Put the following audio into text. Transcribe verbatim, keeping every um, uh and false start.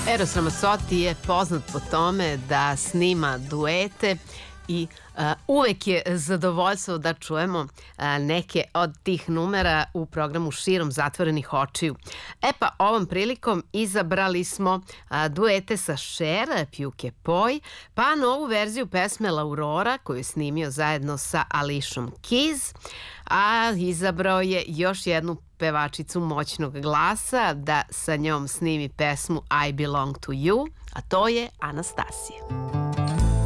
Eros Ramazzotti je poznat po tome da snima duete i uh, uvek je zadovoljstvo da čujemo uh, neke od tih numera u programu Širom zatvorenih očiju. E pa ovom prilikom izabrali smo uh, duete sa Cher, Più che poi, pa novu verziju pesme L'Aurora koju je snimio zajedno sa Aliciom Keys, a izabrao je još jednu pevačicu moćnog glasa da sa njom snimi pesmu I Belong to You, a to je Anastasija.